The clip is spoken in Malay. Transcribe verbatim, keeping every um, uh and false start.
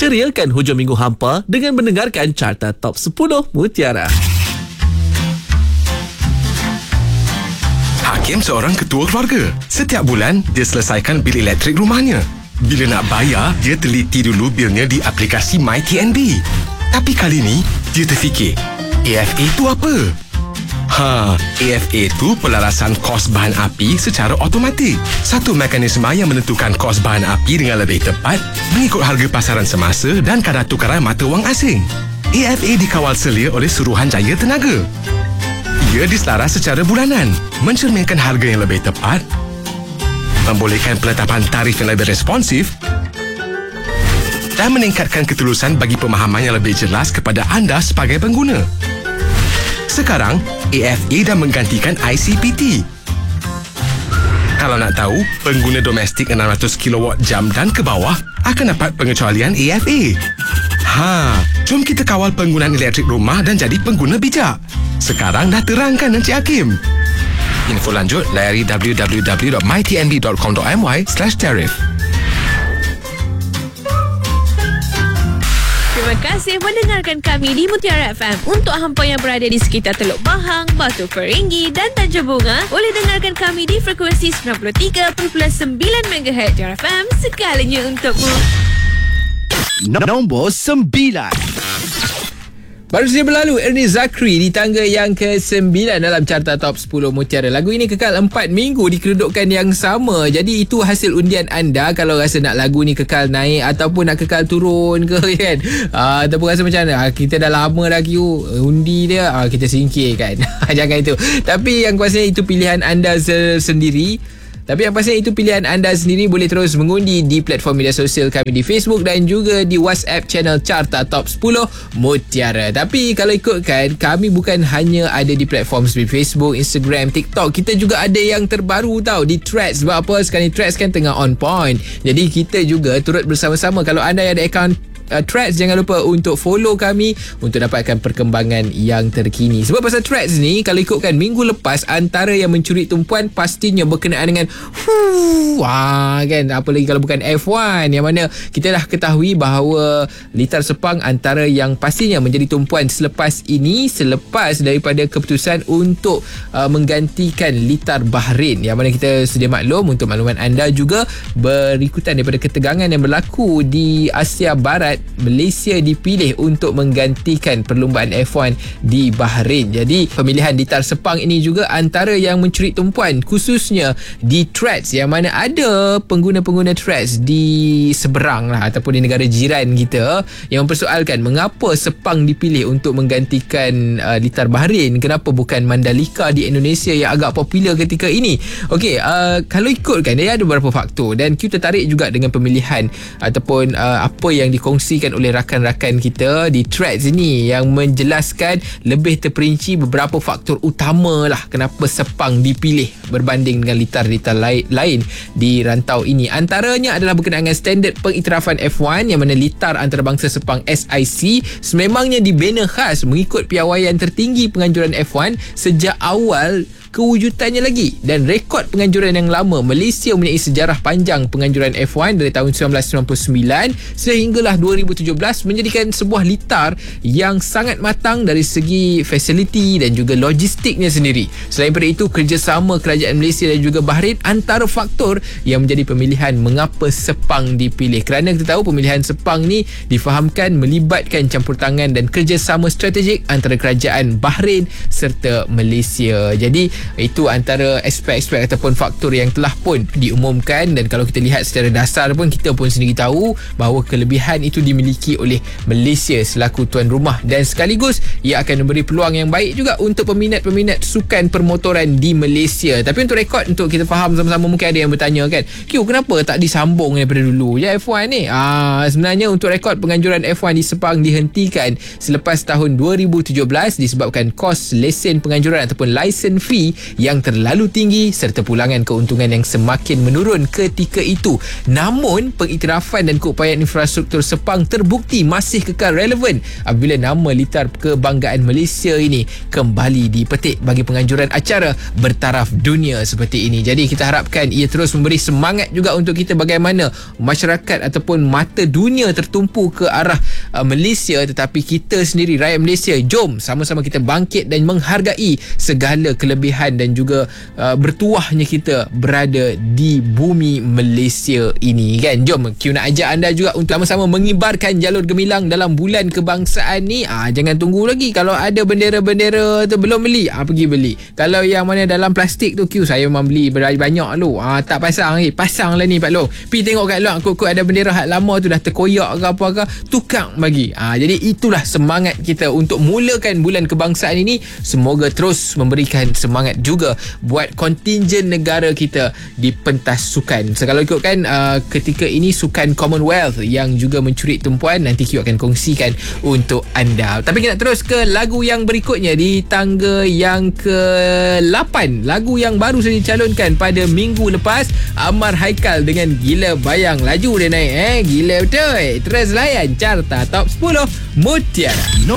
Ceriakan hujung minggu hampa dengan mendengarkan Carta Top sepuluh Mutiara. Hakim seorang ketua keluarga. Setiap bulan, dia selesaikan bil elektrik rumahnya. Bila nak bayar, dia teliti dulu bilnya di aplikasi MyTNB. Tapi kali ni, dia terfikir, A F A tu apa? Ha, A F A tu pelarasan kos bahan api secara automatik. Satu mekanisme yang menentukan kos bahan api dengan lebih tepat mengikut harga pasaran semasa dan kadar tukaran mata wang asing. A F A dikawal selia oleh Suruhanjaya Tenaga. Ia diselaras secara bulanan, mencerminkan harga yang lebih tepat, membolehkan penetapan tarif yang lebih responsif dan meningkatkan ketulusan bagi pemahaman yang lebih jelas kepada anda sebagai pengguna. Sekarang, A F A dah menggantikan I C P T. Kalau nak tahu, pengguna domestik enam ratus kilowatt jam dan ke bawah akan dapat pengecualian A F A. Ha, jom kita kawal penggunaan elektrik rumah dan jadi pengguna bijak. Sekarang dah terangkan Encik Hakim. Info lanjut, layari w w w dot my t n b dot com dot m y slash tarif. Terima kasih mendengarkan kami di Mutiara F M. Untuk hampa yang berada di sekitar Teluk Bahang, Batu Peringgi dan Tanjung Bunga, boleh dengarkan kami di frekuensi sembilan puluh tiga perpuluhan sembilan megahertz Mutiara F M segalanya untukmu. Nombor sembilan. Baru saja berlalu Ernie Zakri di tangga yang ke sembilan dalam Carta Top sepuluh Mutiara. Lagu ini kekal empat minggu di kedudukan yang sama. Jadi itu hasil undian anda kalau rasa nak lagu ni kekal naik ataupun nak kekal turun ke kan. Uh, ataupun rasa macam mana, kita dah lama dah queue undi dia, uh, kita singkir kan. Jangan itu. Tapi yang kuasa itu pilihan anda sendiri. Tapi yang pastinya itu pilihan anda sendiri. Boleh terus mengundi di platform media sosial kami di Facebook dan juga di WhatsApp channel Carta Top sepuluh Mutiara. Tapi kalau ikutkan, kami bukan hanya ada di platform seperti Facebook, Instagram, TikTok. Kita juga ada yang terbaru tau di Threads. Sebab apa? Sekarang ni Threads kan tengah on point. Jadi kita juga turut bersama-sama. Kalau anda yang ada akaun Uh, Threads, jangan lupa untuk follow kami untuk dapatkan perkembangan yang terkini. Sebab pasal Threads ni, kalau ikutkan minggu lepas, antara yang mencuri tumpuan pastinya berkenaan dengan huu, wah, kan, apa lagi kalau bukan F one, yang mana kita dah ketahui bahawa litar Sepang antara yang pastinya menjadi tumpuan selepas ini, selepas daripada keputusan untuk uh, menggantikan litar Bahrain, yang mana kita sedia maklum, untuk makluman anda juga, berikutan daripada ketegangan yang berlaku di Asia Barat, Malaysia dipilih untuk menggantikan perlumbaan F one di Bahrain. Jadi pemilihan litar Sepang ini juga antara yang mencuri tumpuan, khususnya di Threads, yang mana ada pengguna-pengguna Threads di seberang lah ataupun di negara jiran kita yang mempersoalkan mengapa Sepang dipilih untuk menggantikan uh, litar Bahrain, kenapa bukan Mandalika di Indonesia yang agak popular ketika ini. Okey, uh, kalau ikutkan, dia ada beberapa faktor dan Q tertarik juga dengan pemilihan ataupun uh, apa yang dikongsikan oleh rakan-rakan kita di Threads ini, yang menjelaskan lebih terperinci beberapa faktor utama lah kenapa Sepang dipilih berbanding dengan litar-litar lain, lain di rantau ini. Antaranya adalah berkenaan dengan standard pengiktirafan F one, yang mana litar antarabangsa Sepang S I C sememangnya dibina khas mengikut piawaian tertinggi penganjuran F one sejak awal kewujudannya lagi, dan rekod penganjuran yang lama. Malaysia mempunyai sejarah panjang penganjuran F one dari tahun sembilan belas sembilan puluh sembilan sehinggalah dua ribu tujuh belas, menjadikan sebuah litar yang sangat matang dari segi fasiliti dan juga logistiknya sendiri. Selain daripada itu, kerjasama kerajaan Malaysia dan juga Bahrain antara faktor yang menjadi pemilihan mengapa Sepang dipilih. Kerana kita tahu pemilihan Sepang ni difahamkan melibatkan campur tangan dan kerjasama strategik antara kerajaan Bahrain serta Malaysia. Jadi itu antara aspek-aspek ataupun faktor yang telah pun diumumkan, dan kalau kita lihat secara dasar pun, kita pun sendiri tahu bahawa kelebihan itu dimiliki oleh Malaysia selaku tuan rumah, dan sekaligus ia akan memberi peluang yang baik juga untuk peminat-peminat sukan permotoran di Malaysia. Tapi untuk rekod, untuk kita faham sama-sama, mungkin ada yang bertanya kan, Q, kenapa tak disambung daripada dulu je F one ni? Ah, sebenarnya untuk rekod penganjuran F one di Sepang dihentikan selepas tahun dua ribu tujuh belas disebabkan kos lesen penganjuran ataupun license fee yang terlalu tinggi serta pulangan keuntungan yang semakin menurun ketika itu. Namun, pengiktirafan dan keupayaan infrastruktur Sepang terbukti masih kekal relevan apabila nama litar kebanggaan Malaysia ini kembali dipetik bagi penganjuran acara bertaraf dunia seperti ini. Jadi kita harapkan ia terus memberi semangat juga untuk kita bagaimana masyarakat ataupun mata dunia tertumpu ke arah uh, Malaysia, tetapi kita sendiri rakyat Malaysia, jom sama-sama kita bangkit dan menghargai segala kelebihan dan juga uh, bertuahnya kita berada di bumi Malaysia ini kan. Jom Q nak ajak anda juga untuk sama-sama mengibarkan jalur gemilang dalam bulan kebangsaan ni. Ah, jangan tunggu lagi. Kalau ada bendera-bendera tu belum beli, ah, pergi beli. Kalau yang mana dalam plastik tu, Q saya memang beli banyak lu. Ah, tak pasang lagi, pasang lah ni Pak Long. Pergi tengok kat luar, kok-kok ada bendera hak lama tu dah terkoyak ke apa ke, tukang bagi. Ah, jadi itulah semangat kita untuk mulakan bulan kebangsaan ini. Semoga terus memberikan semangat juga buat kontingen negara kita di pentas sukan. So, kalau ikutkan uh, ketika ini sukan Commonwealth yang juga mencuri tumpuan, nanti Q akan kongsikan untuk anda. Tapi kita nak terus ke lagu yang berikutnya di tangga yang ke lapan. Lagu yang baru saja dicalonkan pada minggu lepas, Amar Haikal dengan Gila Bayang. Laju dia naik eh, gila betul. Terus layan carta top sepuluh Mutiara.